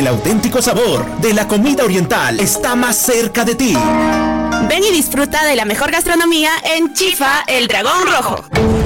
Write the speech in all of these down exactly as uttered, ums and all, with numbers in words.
auténtico sabor de la comida oriental está más cerca de ti. Ven y disfruta de la mejor gastronomía en Chifa, el Dragón Rojo.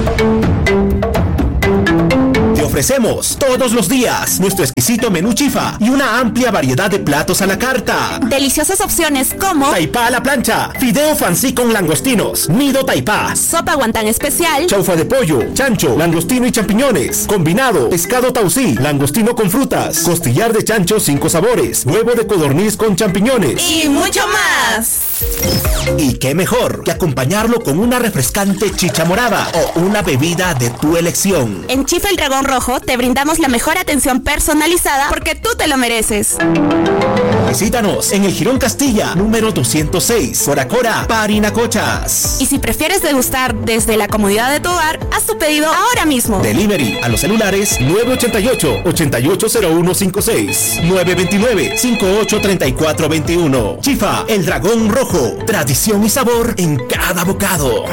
Ofrecemos todos los días nuestro exquisito menú Chifa y una amplia variedad de platos a la carta. Deliciosas opciones como taipá a la plancha, fideo fancy con langostinos, nido taipá, sopa guantán especial, chaufa de pollo, chancho, langostino y champiñones, combinado, pescado tausí, langostino con frutas, costillar de chancho cinco sabores, huevo de codorniz con champiñones y mucho más. Y qué mejor que acompañarlo con una refrescante chicha morada o una bebida de tu elección. En Chifa el Dragón Rojo te brindamos la mejor atención personalizada porque tú te lo mereces. Visítanos en el Jirón Castilla, número doscientos seis, Coracora, Parinacochas. Y si prefieres degustar desde la comodidad de tu hogar, haz tu pedido ahora mismo. Delivery a los celulares nueve ocho ocho, ocho ocho cero uno cinco seis, nueve dos nueve, cinco ocho tres cuatro dos uno. Chifa, el Dragón Rojo, tradición y sabor en cada bocado.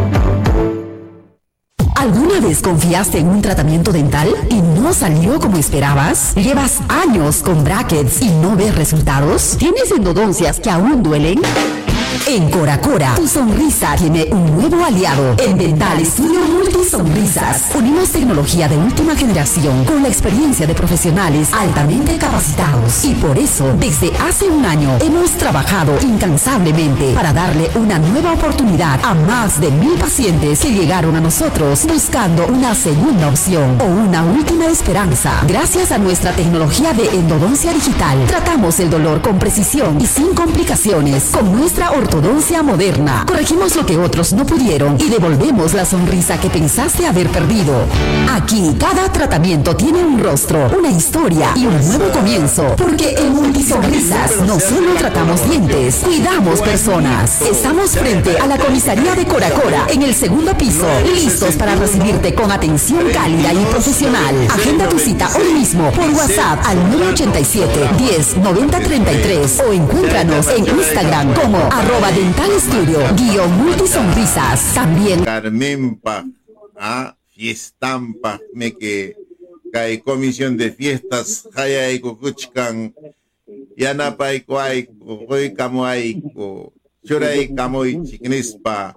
¿Alguna vez confiaste en un tratamiento dental y no salió como esperabas? ¿Llevas años con brackets y no ves resultados? ¿Tienes endodoncias que aún duelen? En Coracora, tu sonrisa tiene un nuevo aliado. En Dental Studio Multi Sonrisas, unimos tecnología de última generación con la experiencia de profesionales altamente capacitados. Y por eso, desde hace un año, hemos trabajado incansablemente para darle una nueva oportunidad a más de mil pacientes que llegaron a nosotros buscando una segunda opción o una última esperanza. Gracias a nuestra tecnología de endodoncia digital, tratamos el dolor con precisión y sin complicaciones con nuestra ortodoncia moderna. Corregimos lo que otros no pudieron y devolvemos la sonrisa que pensaste haber perdido. Aquí, cada tratamiento tiene un rostro, una historia y un nuevo comienzo. Porque en Multisonrisas no solo tratamos dientes, cuidamos personas. Estamos frente a la comisaría de Coracora, en el segundo piso, listos para recibirte con atención cálida y profesional. Agenda tu cita hoy mismo por WhatsApp al nueve ocho siete, diez, noventa, treinta y tres o encuéntranos en Instagram como arroba Dental Studio guión Multisonrisas. También Carmenpa, ah, fiestampa, me que cae comisión de fiestas, haya aiko kuchkan, yanapa aiko aiko, hoy kamo aiko, choray kamoy chiknispa.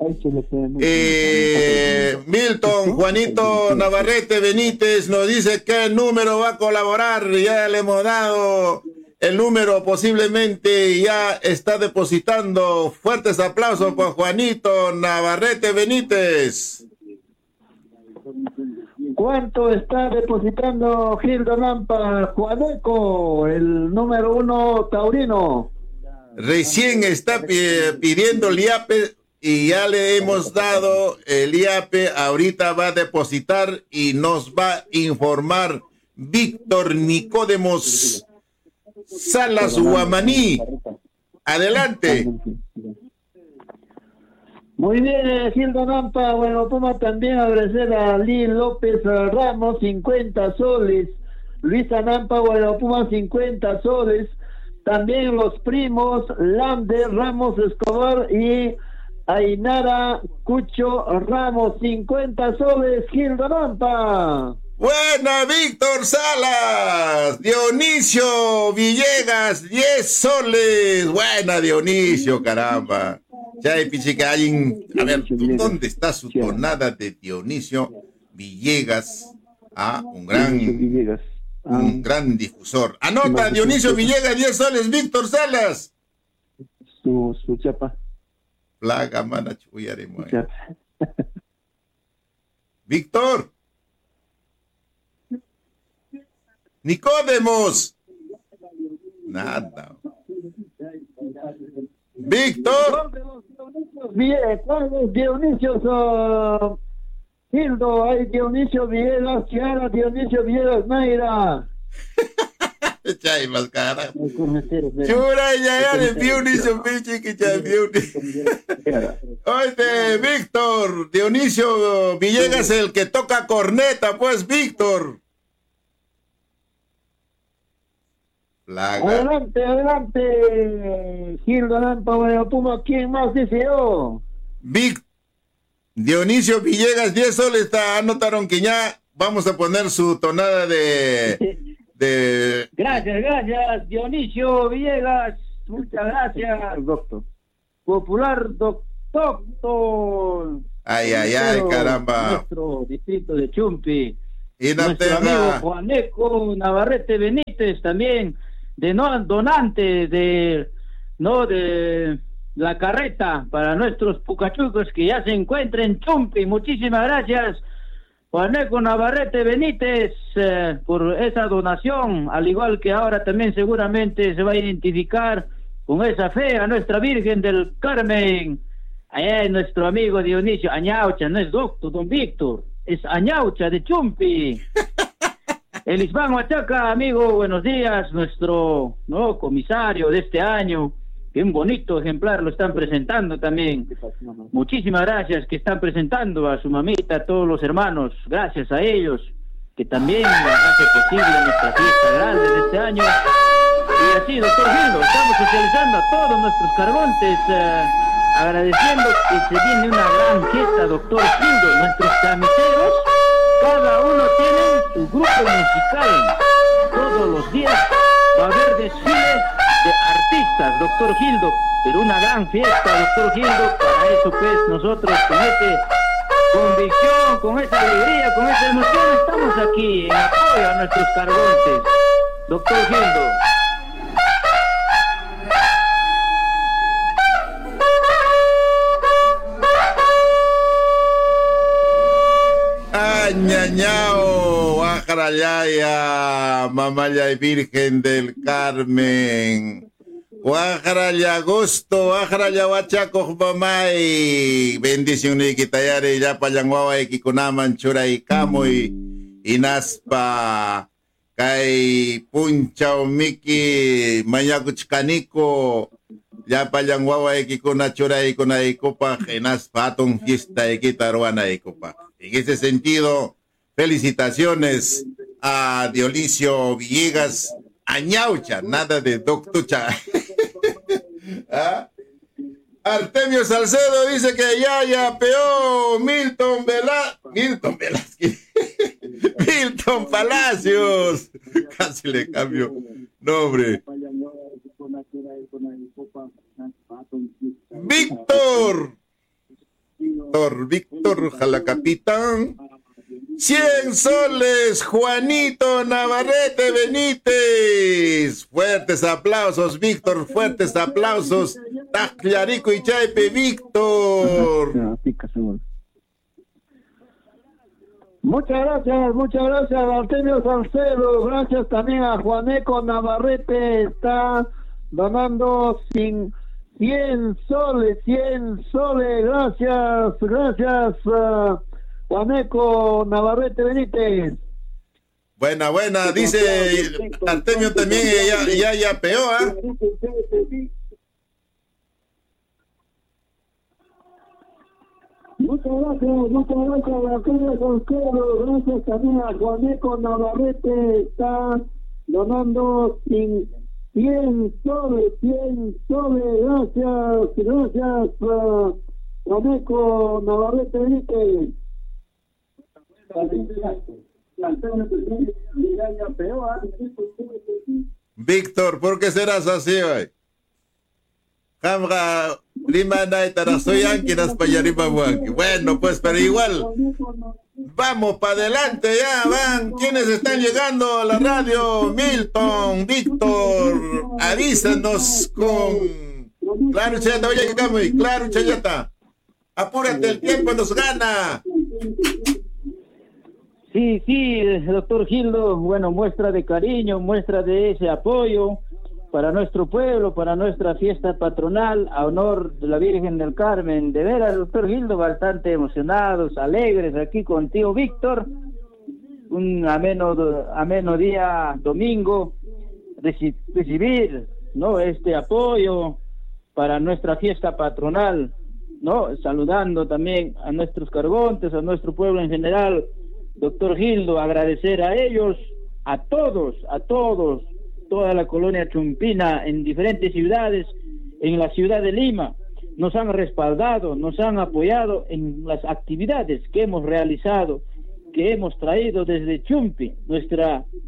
Eh, Milton Juanito Navarrete Benítez nos dice qué número va a colaborar. Ya le hemos dado el número, posiblemente ya está depositando. Fuertes aplausos para Juanito Navarrete Benítez. ¿Cuánto está depositando Gildo Nampa Juaneco, el número uno taurino? Recién está pidiendo el I A P E y ya le hemos dado el I A P E. Ahorita va a depositar y nos va a informar Víctor Nicódemos Salas Guamaní. Adelante. Muy bien, Gildo Nampa. Bueno, como también agradecer a Lil López Ramos, cincuenta soles. Luisa Nampa, bueno, Puma, cincuenta soles. También los primos Lander Ramos Escobar y Ainara Cucho Ramos, cincuenta soles. Gildo Nampa. Buena, Víctor Salas. Dionisio Villegas, diez soles. Buena, Dionisio, caramba. Chay, pichicallín. A ver, ¿dónde está su tonada de Dionisio Villegas? Ah, un gran, un gran difusor. Anota, Dionisio Villegas, diez soles. Víctor Salas. Su, su chapa. Plaga, mana, chuyaremos. Víctor. Nicódemos. Nada. Víctor. ¿Cuántos Dionisios? Uh, Hildo, hay Dionisio Villegas, Chiara, Dionisio Villegas, Mayra. Chay, más cara. Chura, ya, ya, de Dionisio, pinche, que ya, Dionisio. Oye, Víctor, Dionisio Villegas, el que toca corneta, pues, Víctor. Plaga. Adelante, adelante, Gildo Nampa, bueno, Puma, ¿quién más dice yo? Vic, Dionisio Villegas, diez soles, está, anotaron que ya vamos a poner su tonada de, de... Gracias, gracias, Dionisio Villegas. Muchas gracias, doctor. Popular doctor. Ay, ay, ay, caramba. Nuestro distrito de Chumpi. Y no nuestro tenga... amigo Juaneco Navarrete Benítez también, de no donante de no de la carreta para nuestros pucachucos que ya se encuentran en Chumpi. Muchísimas gracias, Juaneco Navarrete Benítez, eh, por esa donación, al igual que ahora también seguramente se va a identificar con esa fe a nuestra Virgen del Carmen. Allá es nuestro amigo Dionisio Añaucha, no es doctor, don Víctor, es Añaucha de Chumpi. El Hispano Huachaca, amigo, buenos días, nuestro nuevo comisario de este año, que un bonito ejemplar lo están presentando también. Muchísimas gracias que están presentando a su mamita, a todos los hermanos, gracias a ellos, que también hace posible nuestra fiesta grande de este año. Y así, doctor Gildo, estamos socializando a todos nuestros cargontes, eh, agradeciendo que se viene una gran fiesta, doctor Gildo. Nuestros camiseros, cada uno tiene su grupo musical. Todos los días va a haber desfiles de artistas, doctor Gildo, pero una gran fiesta, doctor Gildo. Para eso pues nosotros con esta convicción, con esa alegría, con esa emoción estamos aquí en apoyo a nuestros cargontes, doctor Gildo. Ñañao, Guajarayaya, Mamaya y Virgen del Carmen, Guajaraya Agosto, Guajaraya Huachaco, Mamay, bendición y quitayare, ya payanguaba y kikunaman, chura y camo y inaspa, kai puncha o miki, mañacuchcanico, ya payanguaba y kikuna chura y kuna y copa, inaspa, aton fiesta y quitaruana y copa. En ese sentido, felicitaciones a Dionisio Villegas Añaucha, nada de doctucha. ¿Ah? Artemio Salcedo dice que ya ya peó Milton Vela, Milton Velázquez, Milton Palacios, casi le cambio nombre. Víctor. Víctor, Víctor Jalacapitán, cien soles, Juanito Navarrete Benítez. Fuertes aplausos, Víctor, fuertes aplausos. Taclarico y Chaipe, Víctor. Muchas gracias, muchas gracias a Artemio Salcedo. Gracias también a Juaneco Navarrete, está donando sin... cien soles, cien soles, gracias, gracias, uh, Juaneco Navarrete Benítez. Buena, buena, dice Artemio también, ya, ya, ya peó, ¿ah? ¿eh? Muchas gracias, muchas gracias a Artemio Salcedo, gracias también a Juaneco Navarrete, está donando sin... cien soles, cien soles, gracias, gracias, uh, Juaneco Navarrete Benítez. Víctor, ¿por qué serás así hoy? Jamra, Lima Naitara, soy Anquinas Payariba Buanqui. Bueno, pues, pero igual, vamos para adelante ya, van. ¿Quiénes están llegando a la radio? Milton, Víctor, avísanos con... Claro, Chayata, oye, que cambio, claro, Chayata. Apúrate, el tiempo nos gana. Sí, sí, doctor Gildo, bueno, muestra de cariño, muestra de ese apoyo para nuestro pueblo, para nuestra fiesta patronal, a honor de la Virgen del Carmen. De veras, doctor Gildo, bastante emocionados, alegres aquí con tío Víctor. Un ameno, ameno día domingo, reci recibir, ¿no?, este apoyo para nuestra fiesta patronal, ¿no? Saludando también a nuestros cargontes, a nuestro pueblo en general. Doctor Gildo, agradecer a ellos, a todos, a todos, toda la colonia chumpina en diferentes ciudades, en la ciudad de Lima, nos han respaldado, nos han apoyado en las actividades que hemos realizado, que hemos traído desde Chumpi, nuestra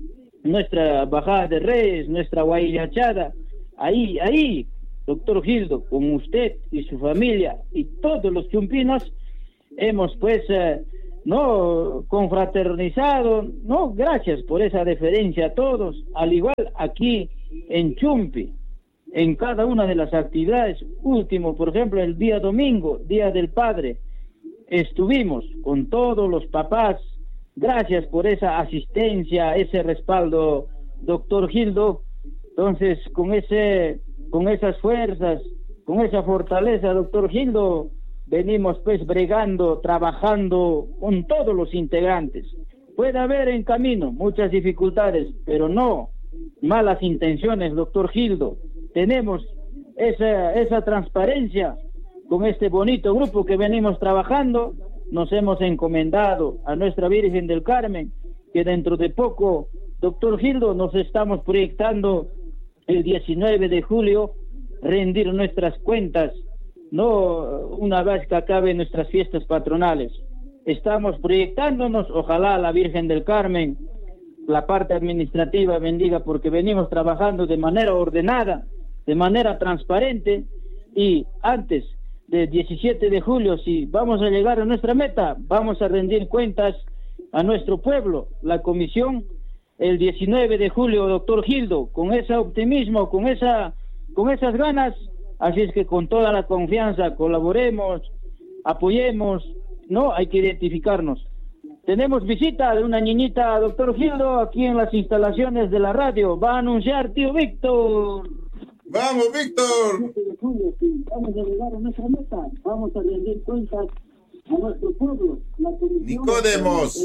nuestra Bajada de Reyes, nuestra Guayachada, ahí, ahí, doctor Gildo, con usted y su familia y todos los chumpinos, hemos pues, eh, no, confraternizado, no, gracias por esa deferencia a todos, al igual aquí en Chumpi, en cada una de las actividades, último, por ejemplo, el día domingo, Día del Padre, estuvimos con todos los papás. Gracias por esa asistencia, ese respaldo, doctor Gildo. Entonces, con ese, con esas fuerzas, con esa fortaleza, doctor Gildo, venimos pues bregando, trabajando con todos los integrantes. Puede haber en camino muchas dificultades, pero no malas intenciones, doctor Gildo. Tenemos esa, esa transparencia con este bonito grupo que venimos trabajando. Nos hemos encomendado a nuestra Virgen del Carmen, que dentro de poco, doctor Gildo, nos estamos proyectando el diecinueve de julio, rendir nuestras cuentas, no una vez que acaben nuestras fiestas patronales. Estamos proyectándonos, ojalá la Virgen del Carmen, la parte administrativa bendiga, porque venimos trabajando de manera ordenada, de manera transparente, y antes del diecisiete de julio, si vamos a llegar a nuestra meta, vamos a rendir cuentas a nuestro pueblo, la comisión, el diecinueve de julio, doctor Gildo, con ese optimismo, con esa, con esas ganas. Así es que con toda la confianza colaboremos, apoyemos, no hay que identificarnos. Tenemos visita de una niñita, doctor Gildo, aquí en las instalaciones de la radio. Va a anunciar tío Víctor. ¡Vamos, Víctor! Vamos a llegar a nuestra meta, vamos a rendir cuentas a nuestro pueblo. Nicodemos.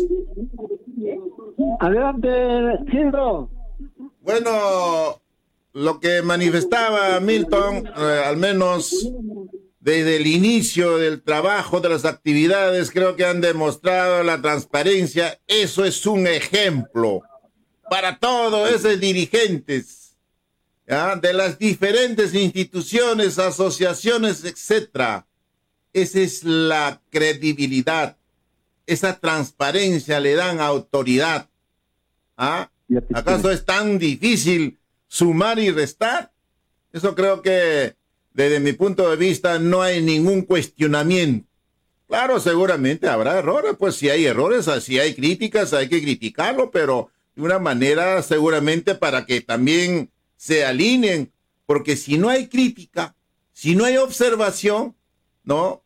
Adelante, Gildo. Bueno, lo que manifestaba Milton, eh, al menos desde el inicio del trabajo, de las actividades, creo que han demostrado la transparencia. Eso es un ejemplo para todos esos dirigentes, ¿ya?, de las diferentes instituciones, asociaciones, etcétera. Esa es la credibilidad. Esa transparencia le dan autoridad. ¿Ah? ¿Acaso es tan difícil sumar y restar? Eso creo que, desde mi punto de vista, no hay ningún cuestionamiento. Claro, seguramente habrá errores, pues si hay errores, si hay críticas, hay que criticarlo, pero de una manera seguramente para que también se alineen, porque si no hay crítica, si no hay observación, no,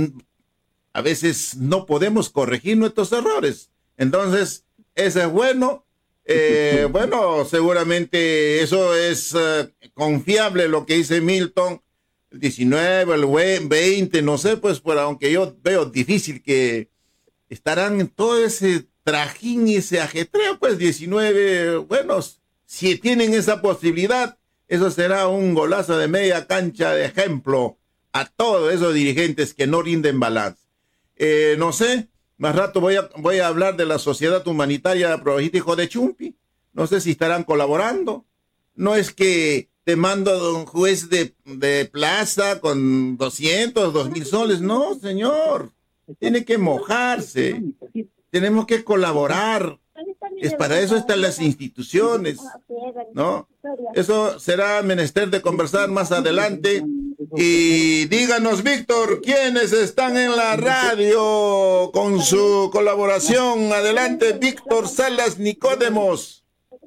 a veces no podemos corregir nuestros errores. Entonces, eso es bueno. Eh, bueno, seguramente eso es uh, confiable lo que dice Milton, el diecinueve, el veinte, no sé, pues, pero aunque yo veo difícil que estarán en todo ese trajín y ese ajetreo, pues diecinueve, bueno, si tienen esa posibilidad, eso será un golazo de media cancha de ejemplo a todos esos dirigentes que no rinden balance. Eh, no sé, más rato voy a, voy a hablar de la Sociedad Humanitaria Prohijo de Chumpi. No sé si estarán colaborando. No es que te mando a un juez de, de plaza con doscientos, dos mil soles. No, señor. Tiene que mojarse. Tenemos que colaborar. Es para eso están las instituciones, ¿no? Eso será menester de conversar más adelante. Y díganos, Víctor, ¿quiénes están en la radio con su colaboración? Adelante, Víctor Salas Nicodemos.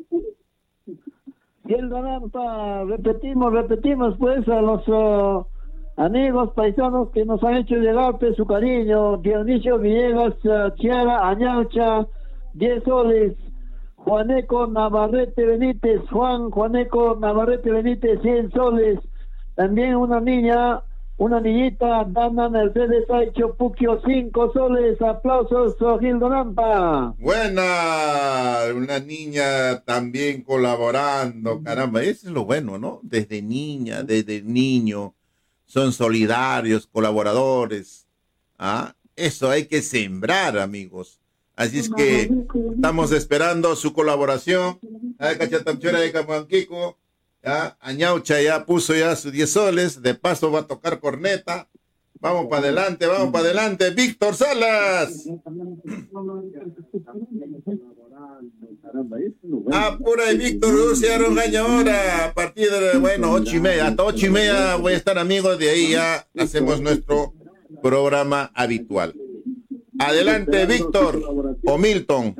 Bien, Donanta, repetimos, repetimos pues a los uh, amigos paisanos que nos han hecho llegar pues, su cariño. Dionisio Villegas, uh, Chiara Añaucha, diez soles. Juaneco Navarrete Benítez, Juan Juaneco Navarrete Benítez, cien soles. También una niña, una niñita, Dana Mercedes Aicho Puquio, cinco soles. Aplausos, Gildo Nampa. Buena, una niña también colaborando, caramba, eso es lo bueno, ¿no? Desde niña, desde niño, son solidarios, colaboradores. ¿Ah? Eso hay que sembrar, amigos. Así es que estamos esperando su colaboración. Ay, Cachatamchora de Camuanquico. Ya, Añaucha ya puso ya sus diez soles. De paso va a tocar corneta. Vamos para adelante, vamos para adelante. Víctor Salas. Ah, por ahí, Víctor, Luciano Gaña ahora, a partir de, bueno, ocho y media, hasta ocho y media voy a estar, amigos, de ahí ya hacemos nuestro programa habitual. Adelante, Víctor o Milton.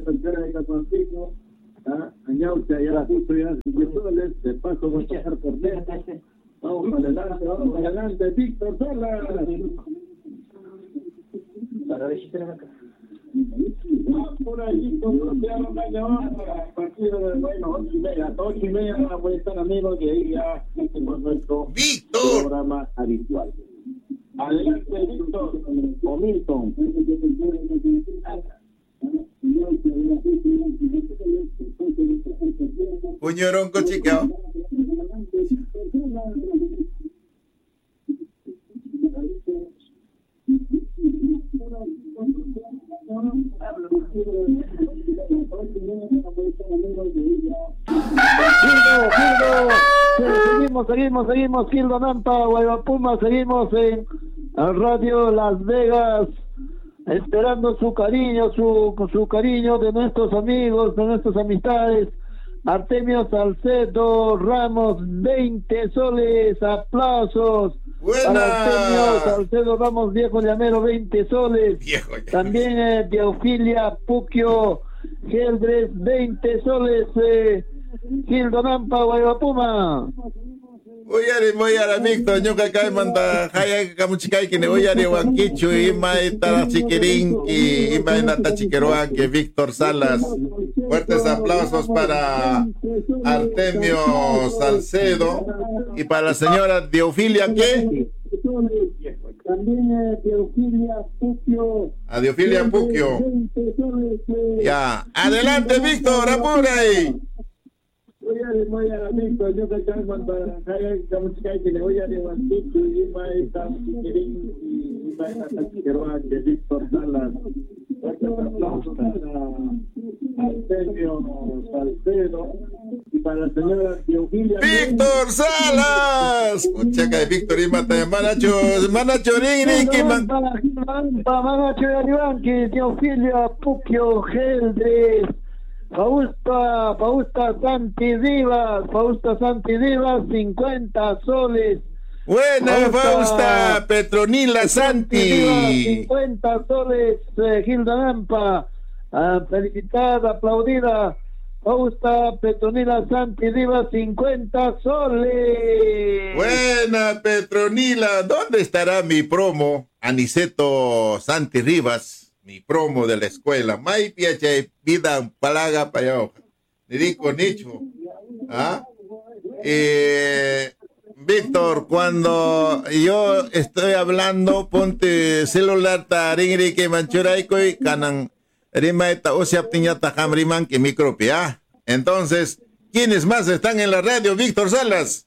Vamos adelante, vamos adelante, Víctor Salas. Por ahí, a partir de, bueno, ocho y media, hasta ocho y media voy a estar, amigos, y ahí ya hacemos nuestro Víctor programa habitual. Adelante, Víctor o Milton. Puñoronco, chica. Seguimos, seguimos, seguimos, Gildo Nampa, Guayapuma, seguimos en Radio Las Vegas, esperando su cariño, su, su cariño de nuestros amigos, de nuestras amistades. Artemio Salcedo Ramos, veinte soles, aplausos. Buena. Para Artemio Salcedo Ramos, viejo llamero, veinte soles. Viejo llamero. También eh, Teofilia Puquio Geldres, veinte soles. Eh, Gildo Nampa, Guayapuma. Voy a voy a Víctor, yo que acá manda, haya camuchicay que ne voy a Huanquicho y maeta chiquirinqui y maeta chiqueroanque, Víctor Salas. Fuertes aplausos para Artemio Salcedo y para la señora Teofilia, ¿qué? También Teofilia Puquio. A Teofilia Puquio. Ya, adelante, Víctor, apura ahí. Voy a voy a Víctor, yo que cuando hay que le voy a levantar y maestra y maestra que Víctor Salas. Aplausos para Artemio Salcedo y para la señora Teofilia. Víctor Salas. Chaca de Víctor y mata manacho, manacho ring que man. Manacho de Teofilia Puquio Geldres. Fausta, Fausta Santi Rivas, Fausta Santi Rivas, cincuenta soles. Buena, Fausta, Fausta Petronila Santi. Santi cincuenta soles, eh, Gilda Nampa. Uh, felicitada, aplaudida. Fausta Petronila Santi Rivas, cincuenta soles. Buena, Petronila. ¿Dónde estará mi promo? Aniceto Santi Rivas. Mi promo de la escuela. Mai piache vida palaga para yo. Dedico nicho. ¿Ah? Eh, Víctor, cuando yo estoy hablando, ponte celular taringri que manchuraico y canan rimaeta o se aptiñata hamriman que micropia. Entonces, ¿quiénes más están en la radio, Víctor Salas?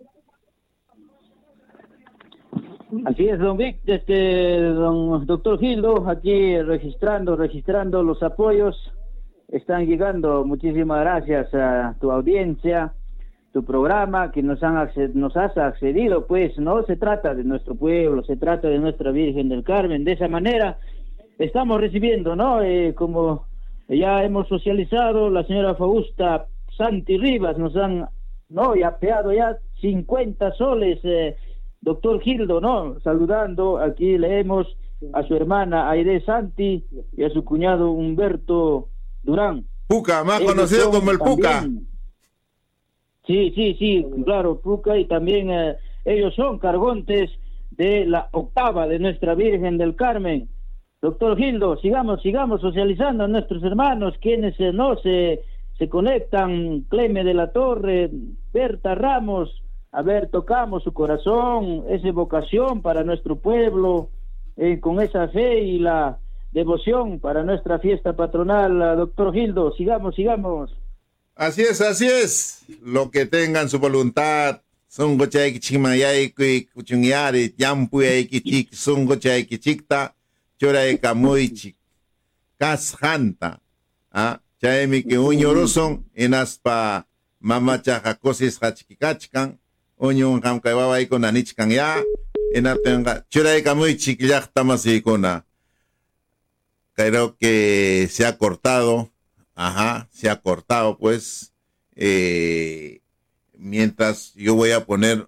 Así es, don Vic, este, don doctor Gildo, aquí registrando, registrando los apoyos, están llegando. Muchísimas gracias a tu audiencia, tu programa, que nos han acced- nos has accedido, pues no se trata de nuestro pueblo, se trata de nuestra Virgen del Carmen. De esa manera estamos recibiendo, ¿no? Eh, como ya hemos socializado, la señora Fausta Santi Rivas nos han, no, ya peado ya cincuenta soles, eh, doctor Gildo, ¿no? Saludando, aquí leemos a su hermana Aide Santi y a su cuñado Humberto Durán. Puca, más Ellos conocido como el también, Puca. Sí, sí, sí, claro, Puca, y también eh, ellos son cargontes de la octava de nuestra Virgen del Carmen. Doctor Gildo, sigamos, sigamos socializando a nuestros hermanos, quienes eh, no se, se conectan, Cleme de la Torre, Berta Ramos. A ver, tocamos su corazón, esa vocación para nuestro pueblo, eh, con esa fe y la devoción para nuestra fiesta patronal, doctor Gildo. Sigamos, sigamos. Así es, así es. Lo que tengan su voluntad. Son gochay chimayay que kuchungiari, yampuy kichik, son gochay kichikta, choray kamuichik, kashanta. Ah, chaymi que uñoroson, enaspa mamacha jacosis hachkikachkan. Oño ham kaibaba iko na nichkan ya enatenga churai kamuy chiquillak tamas ikona. Creo que se ha cortado Ajá, se ha cortado, pues. Eh, mientras yo voy a poner,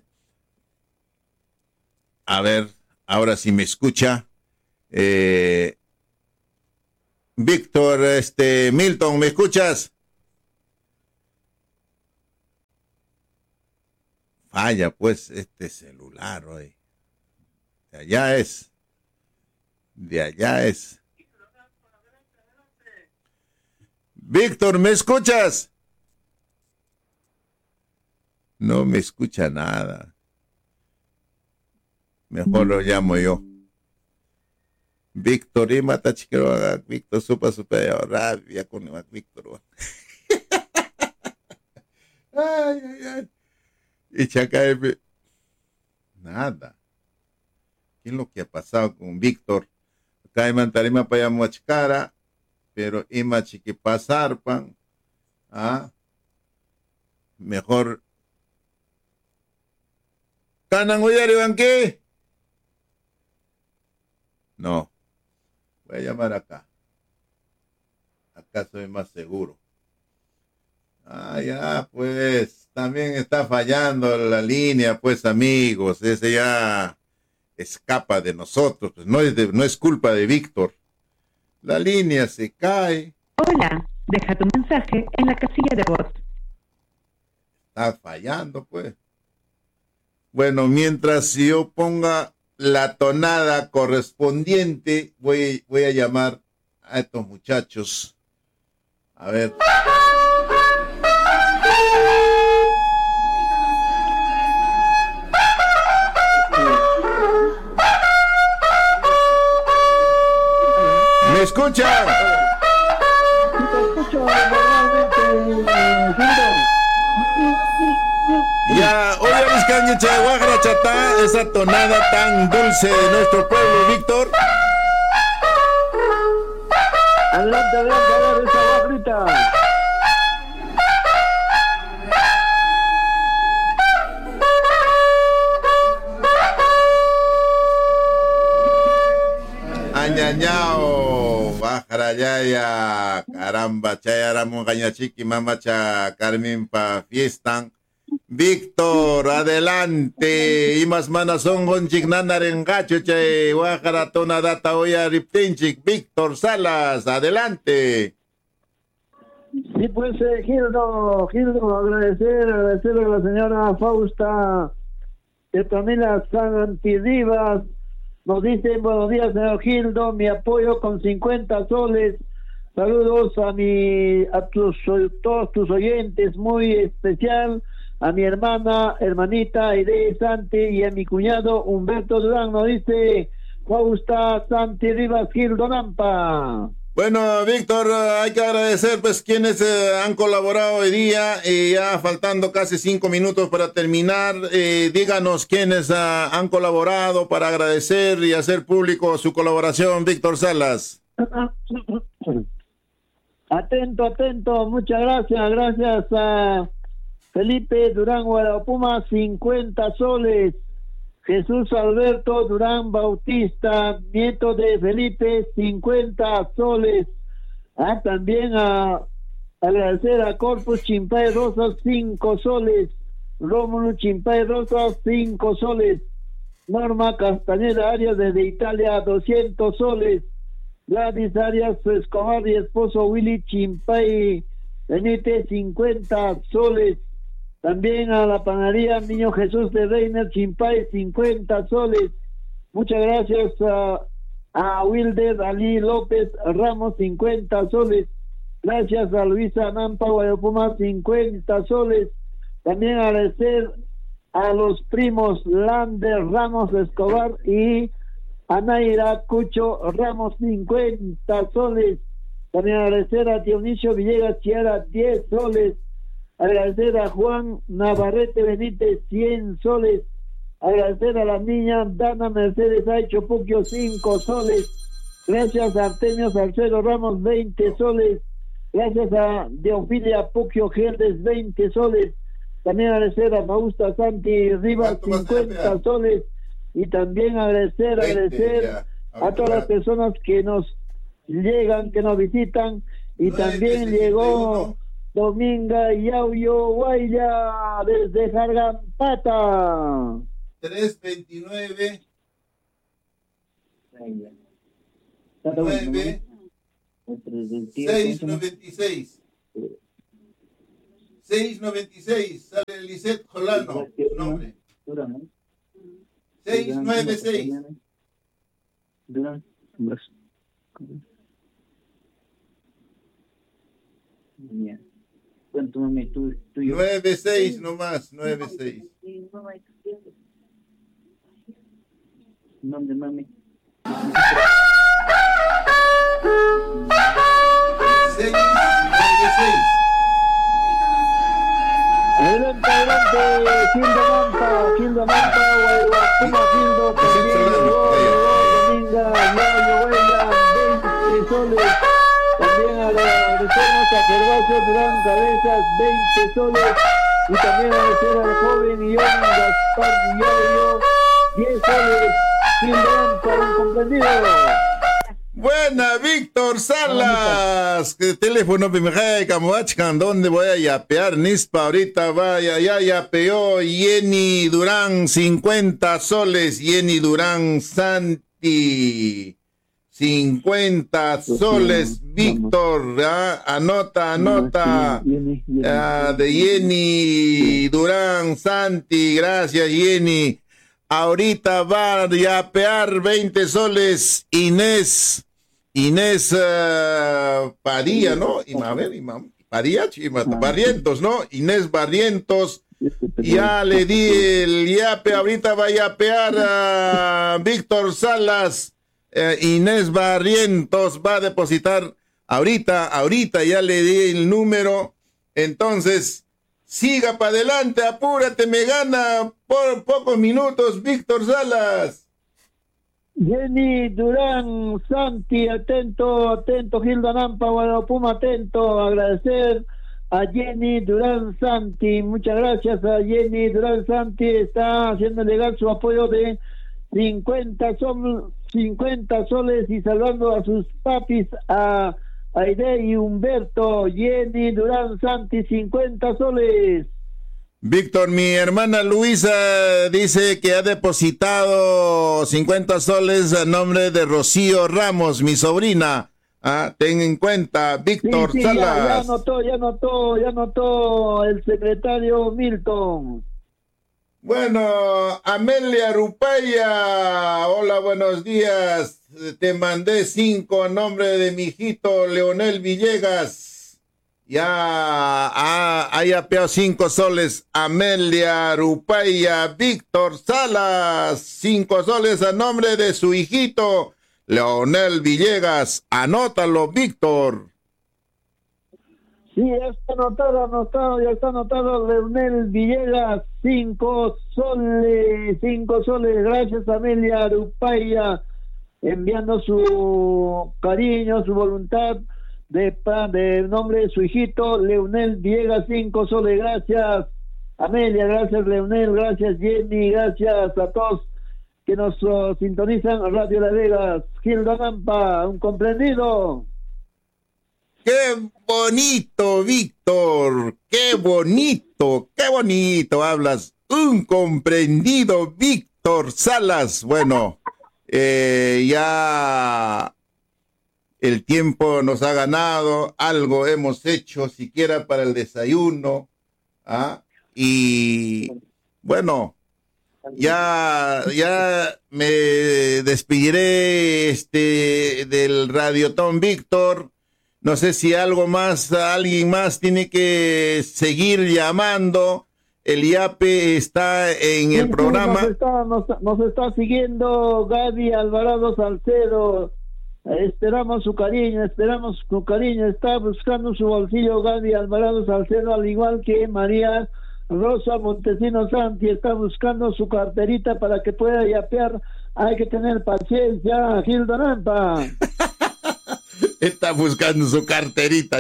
a ver, ahora si me escucha. Eh, Víctor, este, Milton, ¿me escuchas? Falla, pues, este celular, hoy. De allá es. De allá es. Víctor, ¿me escuchas? No me escucha nada. Mejor lo llamo yo. Víctor, y mata chiquero, Víctor, supa, supa, rabia con Víctor. Ay, ay, ay. Y Chaca, nada. ¿Qué es lo que ha pasado con Víctor? Acá hay mantarima para mochcara, pero ima chiqui pasar pan. ¿Ah? Mejor. ¿Canan Uyari Banqui? No. Voy a llamar acá. Acá soy más seguro. Ah, ya, pues, también está fallando la línea, pues, amigos. Ese ya escapa de nosotros. Pues no es, de, no es culpa de Víctor. La línea se cae. Hola, deja tu mensaje en la casilla de voz. Está fallando, pues. Bueno, mientras yo ponga la tonada correspondiente, voy, voy a llamar a estos muchachos. A ver. ¿Me escuchan? Te escucho normalmente, Ya, hoy a Vizcaña, Guajara, Chatá, esa tonada tan dulce de nuestro pueblo, Víctor. Adelante, adelante, a ver esa guajarita. Añañao, Guajara, Yaya, caramba, Chayaramu, Gañachiqui, Mamacha, Carmen, pa fiestan. Víctor, adelante. Y más manas son gonchignandar en gacho, che, Guajara, tona data, oya, riptinchik. Víctor Salas, adelante. Sí, pues, eh, Gildo, Gildo, agradecer, agradecerle a la señora Fausta, de familia San Antidivas. Nos dice, buenos días, señor Gildo, mi apoyo con cincuenta soles. Saludos a mi, a tus, todos tus oyentes, muy especial, a mi hermana, hermanita Aide Santi y a mi cuñado Humberto Durán. Nos dice, Fausta Santi Rivas Gildo Nampa. Bueno, Víctor, hay que agradecer pues quienes eh, han colaborado hoy día, y ya faltando casi cinco minutos para terminar, eh, díganos quiénes uh, han colaborado para agradecer y hacer público su colaboración, Víctor Salas. Atento, atento, muchas gracias, gracias a Felipe Durán Guadalupuma, cincuenta soles. Jesús Alberto Durán Bautista, nieto de Felipe, cincuenta soles. Ah, también a agradecer a Corpus Chimpay Rosas, cinco soles. Rómulo Chimpay Rosas, cinco soles. Norma Castañeda Arias desde Italia, doscientos soles. Gladys Arias Escobar y esposo Willy Chimpay Benítez, cincuenta soles. También a la panadería Niño Jesús de Reiner Chimpay, cincuenta soles. Muchas gracias a, a Wilder Ali López Ramos, cincuenta soles. Gracias a Luisa Nampa Guayopuma, cincuenta soles. También agradecer a los primos Lander Ramos Escobar y Anaira Cucho Ramos, cincuenta soles. También agradecer a Dionisio Villegas Chiara, diez soles. Agradecer a Juan Navarrete Benítez, cien soles. Agradecer a la niña Dana Mercedes Aicho Puquio, cinco soles. Gracias a Artemio Salcedo Ramos, veinte soles. Gracias a Deofilia Puquio Geldes, veinte soles. También agradecer a Fausta Santi Rivas, cincuenta soles. Y también agradecer, agradecer a todas las personas que nos llegan, que nos visitan Y también llegó Dominga Yauyo Guaya desde Jargampata. tres veintinueve. nueve. seis noventa y seis. seis noventa y seis. Sale Lisette Jolano. Su nombre. seis noventa y seis. ¿Cuánto mami tú, tuyo? noventa y seis nomás, noventa y seis. ¿Dónde mami? seis noventa y seis. Adelante, adelante, Gildo Nampa, Gildo Nampa, Guayguapuma, Gildo, también Dominga, Yayo, Huella, veinte soles. También agradecemos a Gervasio Durán Cabezas, veinte soles. Y también agradecer al joven Ion Gaspar Yayo, diez soles. Gildo Nampa, incomprendido. Buena, Víctor Salas. ¿Qué teléfono me cae Camoachcan? ¿Dónde voy a yapear? Nispa, ahorita vaya, ya yapeó Jenny Durán, cincuenta soles. Jenny Durán Santi, cincuenta soles. Víctor, ¿ah? Anota, anota. Ah, de Jenny Durán Santi, gracias Jenny. Ahorita va a yapear veinte soles Inés. Inés uh, Padilla, ¿no? Y, a ver, imam, Padilla, Barrientos, ¿no? Inés Barrientos. Ya le di el yape, ahorita va a yapear a Víctor Salas. Eh, Inés Barrientos va a depositar ahorita, ahorita ya le di el número. Entonces, siga para adelante, apúrate, me gana por pocos minutos Víctor Salas. Jenny Durán Santi, atento, atento, Gildo Nampa, Guadalupuma, atento, agradecer a Jenny Durán Santi, muchas gracias a Jenny Durán Santi, está haciendo llegar su apoyo de cincuenta, sol, cincuenta soles y salvando a sus papis, a Aide y Humberto. Jenny Durán Santi, cincuenta soles. Víctor, mi hermana Luisa dice que ha depositado cincuenta soles a nombre de Rocío Ramos, mi sobrina. Ah, ten en cuenta, Víctor sí, sí, Salas. Ya, ya anotó, ya anotó, ya anotó el secretario Milton. Bueno, Amelia Rupaya, hola, buenos días. Te mandé cinco a nombre de mi hijito Leonel Villegas. Ya ha, ha yapeado cinco soles Amelia Rupaya. Víctor Salas, cinco soles a nombre de su hijito Leonel Villegas. Anótalo, Víctor. Sí, ya está anotado, anotado, ya está anotado Leonel Villegas, cinco soles, cinco soles, gracias Amelia Rupaya, enviando su cariño, su voluntad de, de nombre de su hijito Leonel Villegas, cinco soles, gracias Amelia, gracias Leonel, gracias Jenny, gracias a todos que nos uh, sintonizan a Radio Las Vegas. Gildo Nampa, un comprendido. ¡Qué bonito, Víctor! ¡Qué bonito! ¡Qué bonito hablas! Un comprendido, Víctor Salas. Bueno, eh, ya el tiempo nos ha ganado, algo hemos hecho, siquiera para el desayuno. ¿Ah? Y bueno, ya, ya me despediré este, del Radiotón Víctor. No sé si algo más, alguien más tiene que seguir llamando. El IAPE está en el sí, programa. Nos está, nos, nos está siguiendo Gaby Alvarado Salcedo. Esperamos su cariño, esperamos su cariño. Está buscando su bolsillo Gaby Alvarado Salcedo, al igual que María Rosa Montesino Santi. Está buscando su carterita para que pueda yapear. Hay que tener paciencia, Gildo Nampa. Está buscando su carterita.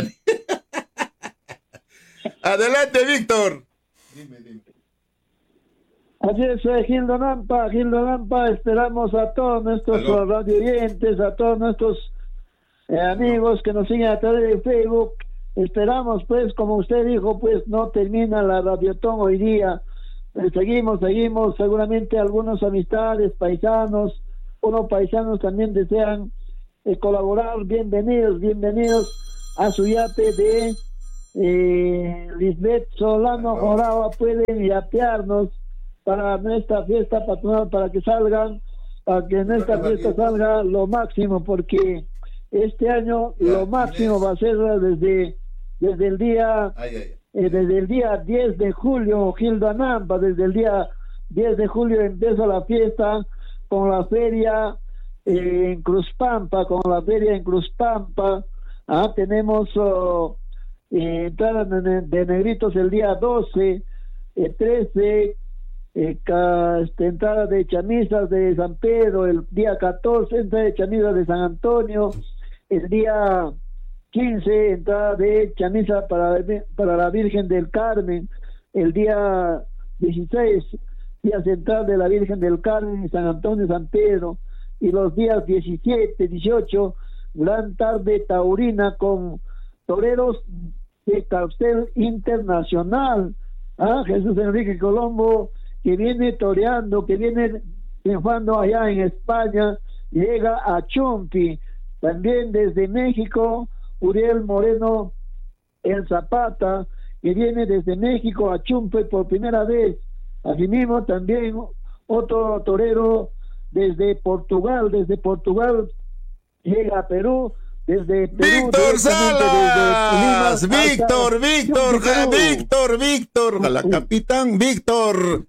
Adelante, Víctor. Dime, dime. Así es, Gildo Nampa, Gildo Nampa, esperamos a todos nuestros radio oyentes, a todos nuestros eh, amigos que nos siguen a través de Facebook. Esperamos, pues, como usted dijo, pues no termina la Radiotón hoy día. Eh, seguimos, seguimos, seguramente algunos amistades, paisanos, unos paisanos también desean eh, colaborar. Bienvenidos, bienvenidos a su yape de eh, Lisbeth Solano Joraba. Pueden yapearnos para nuestra fiesta patronal, para que salgan, para que en esta fiesta salga lo máximo, porque este año lo máximo va a ser desde, desde el día eh, desde el día diez de julio, Gildo Anampa, desde el día diez de julio empieza la fiesta con la feria eh, en Cruzpampa, con la feria en Cruzpampa. Ah, tenemos oh, eh, entrada de, de negritos el día doce, eh, trece, eh, ca, este, entrada de chamisas de San Pedro el día catorce, entrada de chamisas de San Antonio el día quince, entrada de chamisa para, para la Virgen del Carmen el día dieciséis, día central de la Virgen del Carmen, San Antonio, San Pedro, y los días diecisiete, dieciocho, gran tarde taurina con toreros de cartel internacional. Ah, Jesús Enrique Colombo, que viene toreando, que viene triunfando allá en España, llega a Chumpi. También desde México, Uriel Moreno El Zapata, que viene desde México a Chumpe por primera vez. Asimismo, también otro torero desde Portugal, desde Portugal llega a Perú, desde Perú. Víctor Salas, Víctor, Víctor, Víctor, Víctor, la capitán Víctor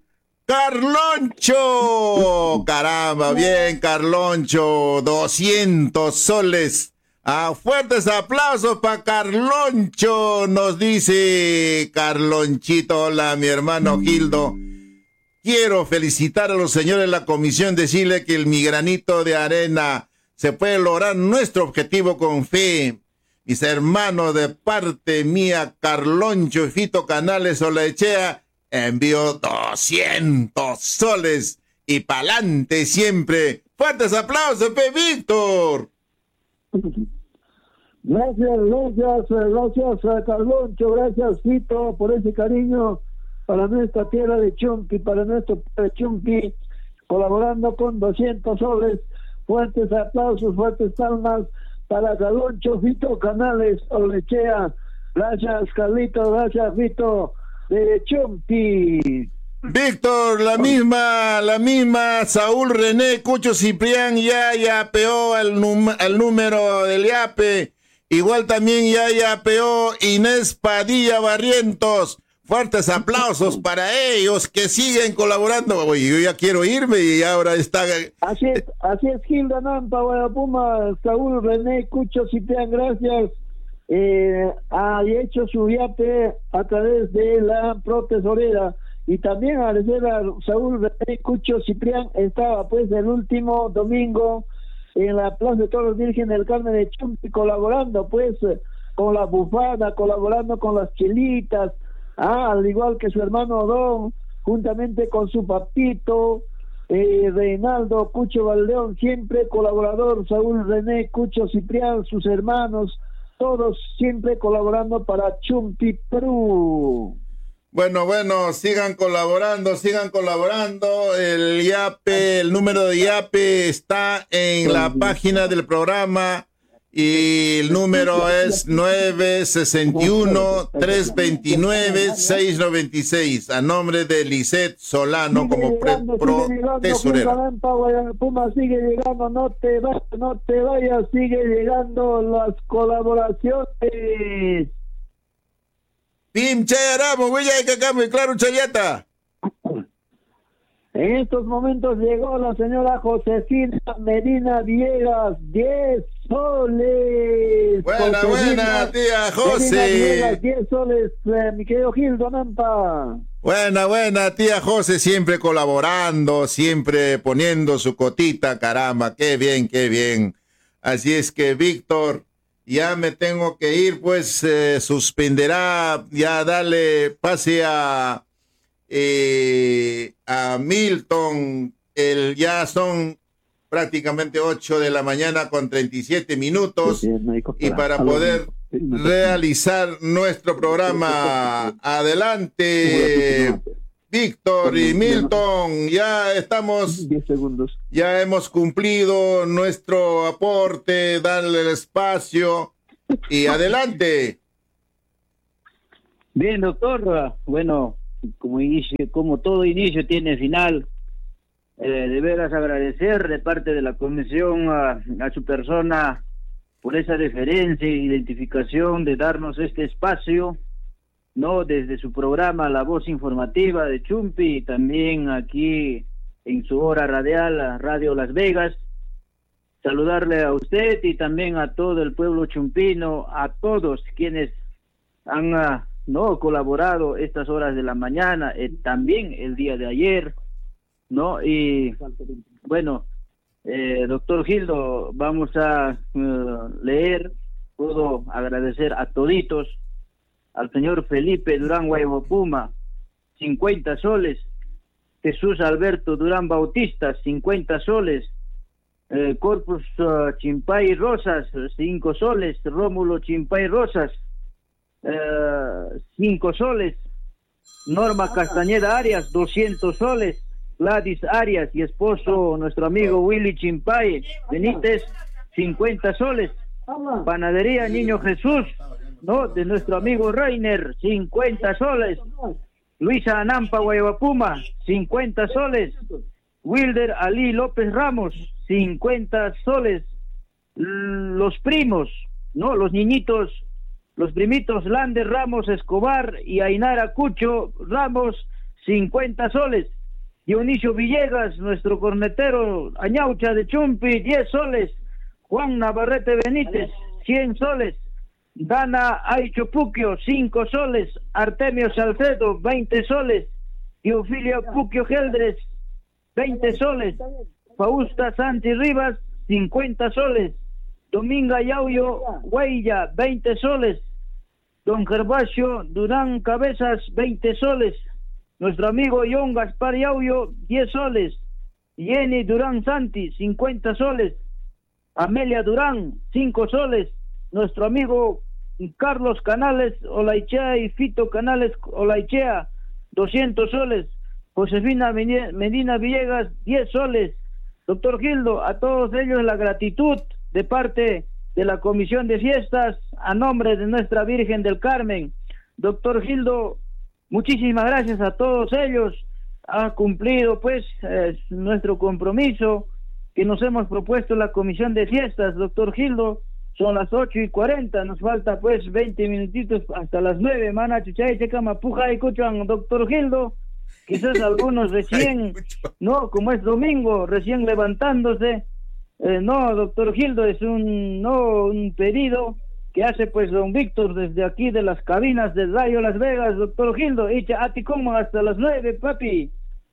Carloncho. Caramba, bien, Carloncho, doscientos soles. A fuertes aplausos para Carloncho, nos dice Carlonchito. Hola, mi hermano Gildo. Quiero felicitar a los señores de la comisión, decirle que el mi granito de arena se puede lograr nuestro objetivo con fe. Mis hermanos, de parte mía, Carloncho y Fito Canales Olechea, envío doscientos soles y pa'lante siempre. Fuertes aplausos, pe Víctor. Gracias, gracias, gracias a Carloncho, gracias Fito por ese cariño para nuestra tierra de Chumpi, para nuestro de Chumpi, colaborando con doscientos soles. Fuertes aplausos, fuertes palmas para Carloncho, Fito Canales Olechea. Gracias, Carlito, gracias, Fito de Chumpi. Víctor, la misma, la misma Saúl René Cucho Ciprián ya yapeó al, num al número del yape. Igual también ya yapeó Inés Padilla Barrientos. Fuertes aplausos para ellos que siguen colaborando. Oye, yo ya quiero irme y ahora está... Así es, así es, Gilda Nampa, Guayapuma, Saúl René Cucho Ciprián, gracias. Eh, ha hecho su yape a través de la protesorera. Y también agradecer a Saúl René Cucho Ciprián, estaba pues el último domingo en la Plaza de Toros Virgen del Carmen de Chumpi, colaborando pues con la bufada, colaborando con las chelitas, ah, al igual que su hermano Don, juntamente con su papito, eh, Reinaldo Cucho Valdeón, siempre colaborador, Saúl René Cucho Ciprián, sus hermanos, todos siempre colaborando para Chumpi, Perú. Bueno, bueno, sigan colaborando, sigan colaborando. El yape, el número de yape está en la página del programa y el número es nueve seis uno, tres dos nueve, seis nueve seis, a nombre de Lisette Solano como pre pro tesorera. Puma sigue llegando, no te vayas, no te vayas, sigue llegando las colaboraciones. Pim Chayaramo, güey, que acá muy claro, Chayata. En estos momentos llegó la señora Josefina Medina Villegas, diez soles. Buena, Josefina, buena, tía José. Medina Villegas, diez soles, eh, mi querido Gildo Nampa. Buena, buena, tía José, siempre colaborando, siempre poniendo su cotita, caramba, qué bien, qué bien. Así es que, Víctor, ya me tengo que ir, pues eh, suspenderá, ya dale pase a, eh, a Milton, el, ya son prácticamente ocho de la mañana con treinta y siete minutos, y para poder realizar nuestro programa. Adelante, Víctor y Milton, ya estamos, diez segundos. Ya hemos cumplido nuestro aporte, darle el espacio, y adelante. Bien, doctor, bueno, como inicio, como todo inicio tiene final, eh, de veras agradecer de parte de la comisión a, a su persona por esa deferencia e identificación de darnos este espacio, no desde su programa La Voz Informativa de Chumpi, y también aquí en su hora radial, Radio Las Vegas. Saludarle a usted y también a todo el pueblo chumpino, a todos quienes han uh, no colaborado estas horas de la mañana, eh, también el día de ayer, no y bueno, eh, doctor Gildo, vamos a uh, leer. Puedo agradecer a toditos, al señor Felipe Durán Guayabopuma, cincuenta soles, Jesús Alberto Durán Bautista, cincuenta soles, eh, Corpus uh, Chimpay Rosas, cinco soles, Rómulo Chimpay Rosas, eh, cinco soles, Norma Castañeda Arias, doscientos soles, Gladys Arias y esposo, nuestro amigo Willy Chimpay Benítez, cincuenta soles, Panadería Niño Jesús, no, de nuestro amigo Reiner, cincuenta soles, Luisa Anampa Guayabapuma, cincuenta soles, Wilder Ali López Ramos, cincuenta soles, los primos, no, los niñitos, los primitos Lander Ramos Escobar y Ainara Cucho Ramos, cincuenta soles, Dionisio Villegas, nuestro cornetero Añaucha de Chumpi, diez soles, Juan Navarrete Benítez, cien soles, Dana Aichopuquio, cinco soles, Artemio Salcedo, veinte soles, Teofilio Puquio Geldres, veinte soles, Fausta Santi Rivas, cincuenta soles, Dominga Yauyo Huella, veinte soles, Don Gervasio Durán Cabezas, veinte soles, nuestro amigo John Gaspar Yauyo, diez soles, Jenny Durán Santi, cincuenta soles, Amelia Durán, cinco soles, nuestro amigo Carlos Canales Olaichea y Fito Canales Olaichea, doscientos soles, Josefina Medina Villegas, diez soles. Doctor Gildo, a todos ellos la gratitud de parte de la Comisión de Fiestas a nombre de nuestra Virgen del Carmen. Doctor Gildo, muchísimas gracias a todos ellos. Ha cumplido pues eh, nuestro compromiso que nos hemos propuesto la Comisión de Fiestas, doctor Gildo. Son las ocho y cuarenta, nos falta pues veinte minutitos hasta las nueve. Mana chuchay checa mapuja y cuchan, doctor Gildo. Quizás algunos recién, no, como es domingo, recién levantándose. Eh, no, doctor Gildo, es un no un pedido que hace pues don Víctor desde aquí de las cabinas del Radio Las Vegas, doctor Gildo. Echa a ti como hasta las nueve, papi.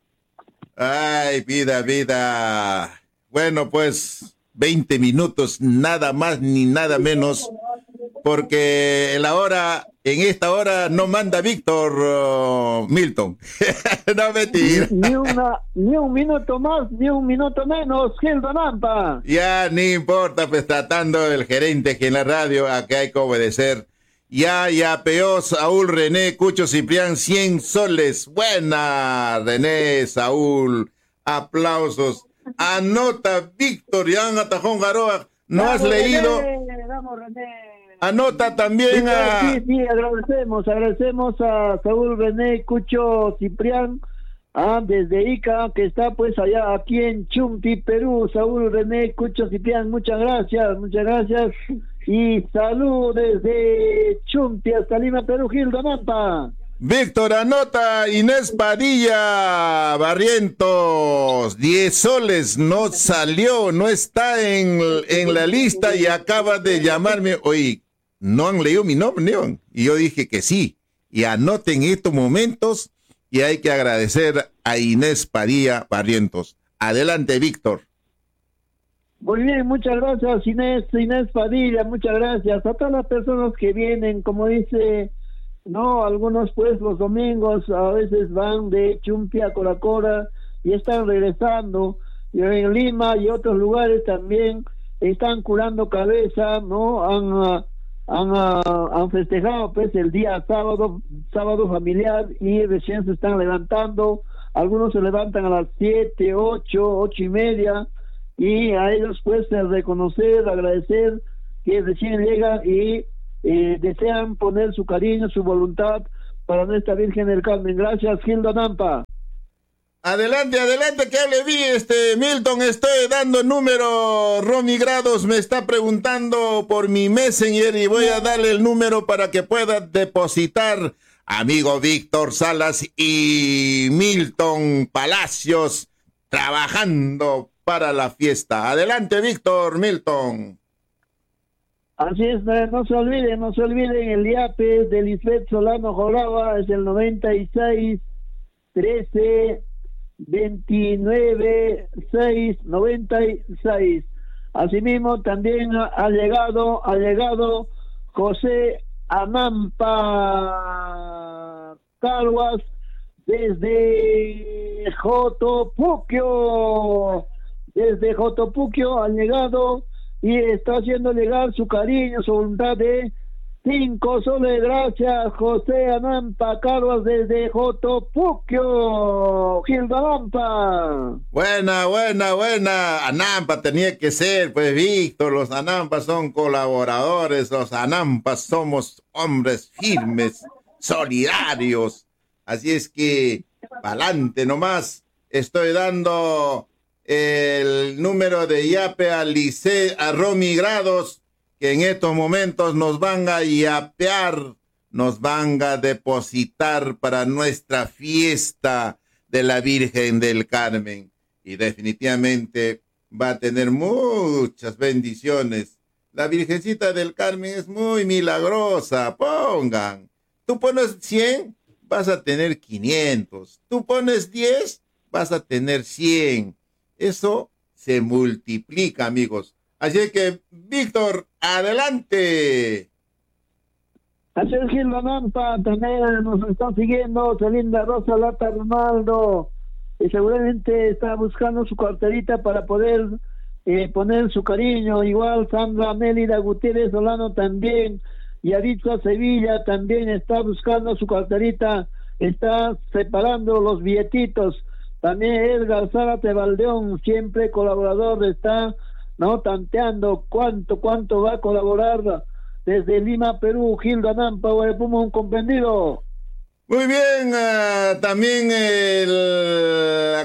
Ay, vida, vida. Bueno, pues veinte minutos, nada más ni nada menos, porque en la hora, en esta hora no manda Víctor uh, Milton. No, mentira. Ni, ni, una, ni un minuto más, ni un minuto menos, Gildo Nampa. Ya, ni importa, pues tratando el gerente que en la radio, acá hay que obedecer. Ya, ya, peor, Saúl René Cucho Ciprián, cien soles. Buena, René, Saúl, aplausos. Anota, Víctor, Yan Atajón Garoa, ¿no vamos, has leído? René, vamos, René. Anota también sí, a... Sí, sí, agradecemos, agradecemos a Saúl René Cucho Ciprián, ah, desde Ica, que está pues allá aquí en Chumpi, Perú. Saúl René Cucho Ciprián, muchas gracias, muchas gracias. Y salud desde Chumpi hasta Lima, Perú, Gildo Nampa. Víctor, anota, Inés Padilla Barrientos, diez soles, no salió, no está en, en la lista y acaba de llamarme. Oye, no han leído mi nombre, ¿no? Y yo dije que sí. Y anoten estos momentos y hay que agradecer a Inés Padilla Barrientos. Adelante, Víctor. Muy bien, muchas gracias, Inés, Inés Padilla, muchas gracias. A todas las personas que vienen, como dice... No, algunos pues los domingos a veces van de Chumpi a Coracora y están regresando en Lima y otros lugares también están curando cabeza, ¿no? Han, uh, han, uh, han festejado pues el día sábado, sábado familiar, y recién se están levantando. Algunos se levantan a las siete, ocho, ocho y media, y a ellos pues reconocer, agradecer que recién llegan y eh, desean poner su cariño, su voluntad para nuestra Virgen del Carmen. Gracias, Gildo Nampa. Adelante, adelante, que hable bien, este, Milton, estoy dando número. Romy Grados me está preguntando por mi Messenger y voy a darle el número para que pueda depositar. Amigo Víctor Salas y Milton Palacios trabajando para la fiesta. Adelante, Víctor, Milton. Así es, no se olviden, no se olviden, el I A P E de Lisbeth Solano Joraba es el noventa y seis, trece, veintinueve, seis, noventa y seis. Asimismo, también ha llegado, ha llegado José Anampa Calvas desde Jotopuquio, desde Jotopuquio ha llegado y está haciendo llegar su cariño, su voluntad de cinco soles. Gracias, José Anampa Calvas desde Jotopuquio. Gildo Anampa. Buena, buena, buena. Anampa tenía que ser, pues, Víctor. Los Anampas son colaboradores. Los Anampas somos hombres firmes, solidarios. Así es que, pa'lante nomás. Estoy dando el número de yape a Lice, a Romy Grados, que en estos momentos nos van a yapear, nos van a depositar para nuestra fiesta de la Virgen del Carmen. Y definitivamente va a tener muchas bendiciones. La Virgencita del Carmen es muy milagrosa. Pongan. Tú pones cien, vas a tener quinientos. Tú pones diez, vas a tener cien. Eso se multiplica, amigos. Así que, Víctor, adelante. Así es, Gildo Nampa, también nos está siguiendo Celinda Rosa Lata Ronaldo, y seguramente está buscando su carterita para poder eh, poner su cariño. Igual Sandra Mélida Gutiérrez Solano también, y Aritza Sevilla también está buscando su carterita, está separando los billetitos. También Edgar Zárate Valdeón, siempre colaborador, está no tanteando cuánto, cuánto va a colaborar desde Lima, Perú. Gildo Anampa, Guarepuma, un comprendido. Muy bien, uh, también el,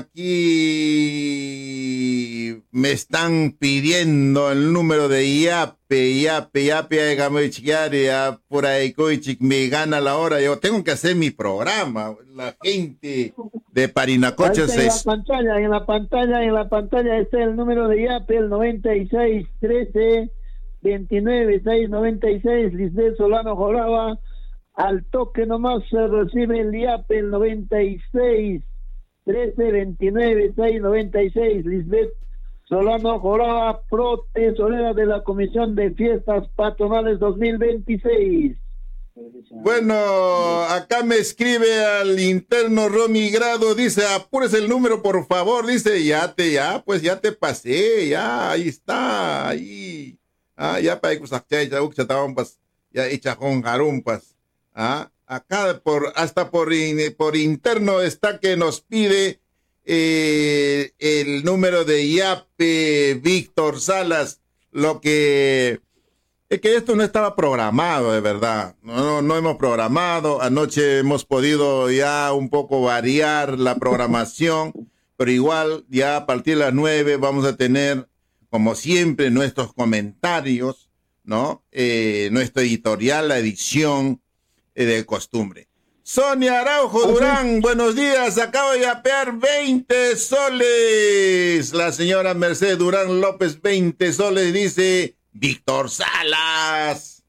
aquí me están pidiendo el número de yape, yape, yape, ya por ahí me gana la hora. Yo tengo que hacer mi programa. La gente de Parinacocha se... En la pantalla, en la pantalla, en la pantalla está el número de yape, el noventa y seis, trece, veintinueve, seis, noventa y seis, Lisbeth Solano Joraba. Al toque nomás se recibe el yape, el noventa y seis, trece, veintinueve, seis, noventa y seis, Lisbeth Solano Joraba, pro tesorera de la Comisión de Fiestas Patronales dos mil veintiséis. Bueno, acá me escribe al interno Romy Grado, dice, apúrese el número, por favor, dice, ya te, ya, pues ya te pasé, ya, ahí está, ahí, ah, ya para que ya hecha con garumpas. Ah, acá por hasta por, in, por interno está que nos pide eh, el número de yape Víctor Salas, lo que es que esto no estaba programado, de verdad, no, no, no hemos programado, anoche hemos podido ya un poco variar la programación, pero igual ya a partir de las nueve vamos a tener, como siempre, nuestros comentarios, ¿no? Eh, nuestro editorial, la edición de costumbre. Sonia Araujo Durán, buenos días, acabo de yapear veinte soles. La señora Mercedes Durán López, veinte soles, dice Víctor Salas.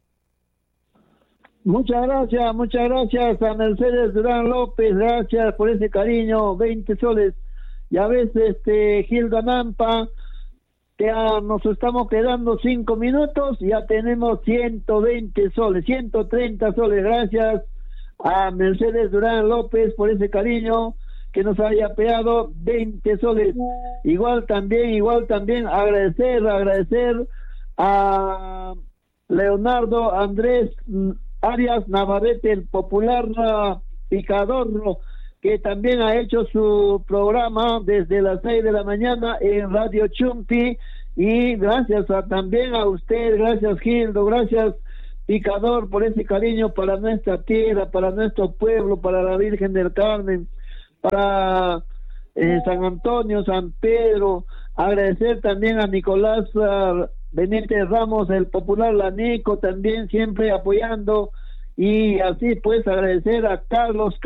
Muchas gracias, muchas gracias a Mercedes Durán López, gracias por ese cariño, veinte soles. Ya ves, este, Gildo Anampa, ya nos estamos quedando cinco minutos, ya tenemos ciento veinte soles, ciento treinta soles. Gracias a Mercedes Durán López por ese cariño. que nos haya apoyado veinte soles. Igual también, igual también agradecer, agradecer a Leonardo Andrés Arias Navarrete, el popular uh, picador, que también ha hecho su programa desde las seis de la mañana en Radio Chumpi. Y gracias a, también a usted, gracias Gildo, gracias Picador, por ese cariño para nuestra tierra, para nuestro pueblo, para la Virgen del Carmen, para eh, San Antonio, San Pedro. Agradecer también a Nicolás uh, Benítez Ramos, el popular Lanico, también siempre apoyando. Y así pues agradecer a Carlos